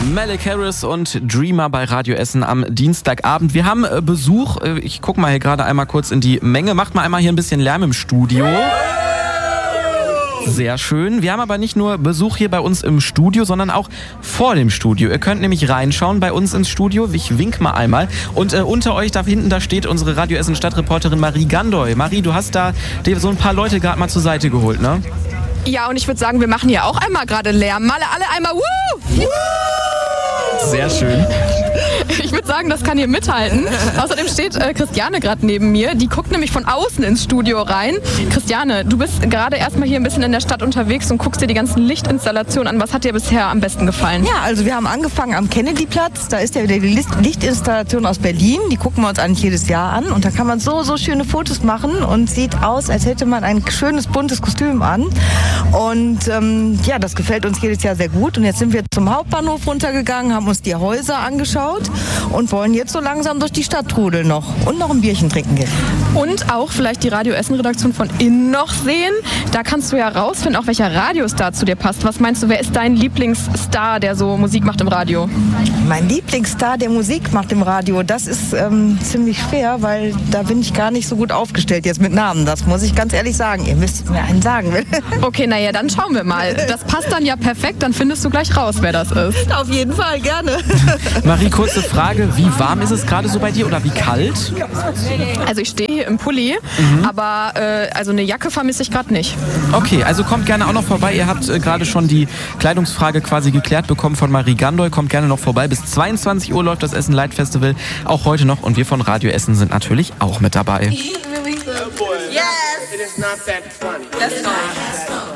Malik Harris und Dreamer bei Radio Essen am Dienstagabend. Wir haben Besuch. Ich gucke mal hier gerade einmal kurz in die Menge. Macht mal einmal hier ein bisschen Lärm im Studio. Sehr schön. Wir haben aber nicht nur Besuch hier bei uns im Studio, sondern auch vor dem Studio. Ihr könnt nämlich reinschauen bei uns ins Studio. Ich wink mal einmal. Und unter euch, da hinten, da steht unsere Radio Essen Stadtreporterin Marie Gandoy. Marie, du hast da dir so ein paar Leute gerade mal zur Seite geholt, ne? Ja, und ich würde sagen, wir machen hier auch einmal gerade Lärm. Alle einmal Woo! Sehr schön. Ich würde sagen, das kann hier mithalten. Außerdem steht Christiane gerade neben mir. Die guckt nämlich von außen ins Studio rein. Christiane, du bist gerade erstmal hier ein bisschen in der Stadt unterwegs und guckst dir die ganzen Lichtinstallationen an. Was hat dir bisher am besten gefallen? Ja, also wir haben angefangen am Kennedyplatz. Da ist ja wieder die Lichtinstallation aus Berlin. Die gucken wir uns eigentlich jedes Jahr an. Und da kann man so schöne Fotos machen und sieht aus, als hätte man ein schönes, buntes Kostüm an. Und ja, das gefällt uns jedes Jahr sehr gut. Und jetzt sind wir zum Hauptbahnhof runtergegangen, haben uns die Häuser angeschaut und wollen jetzt so langsam durch die Stadt trudeln noch und noch ein Bierchen trinken gehen. Und auch vielleicht die Radio Essen Redaktion von innen noch sehen. Da kannst du ja rausfinden, auch welcher Radiostar zu dir passt. Was meinst du, wer ist dein Lieblingsstar, der so Musik macht im Radio? Mein Lieblingsstar, der Musik macht im Radio, das ist ziemlich schwer, weil da bin ich gar nicht so gut aufgestellt jetzt mit Namen. Das muss ich ganz ehrlich sagen. Ihr müsst mir einen sagen. Okay, naja, dann schauen wir mal. Das passt dann ja perfekt, dann findest du gleich raus, wer das ist. Auf jeden Fall, gerne. Marie, kurze Frage. Wie warm ist es gerade so bei dir oder wie kalt? Also ich stehe hier im Pulli, aber also eine Jacke vermisse ich gerade nicht. Okay, also kommt gerne auch noch vorbei. Ihr habt gerade schon die Kleidungsfrage quasi geklärt bekommen von Marie Gandoy. Kommt gerne noch vorbei. Bis 22 Uhr läuft das Essen Light Festival. Auch heute noch. Und wir von Radio Essen sind natürlich auch mit dabei. Yes. It is not that funny. That's fine.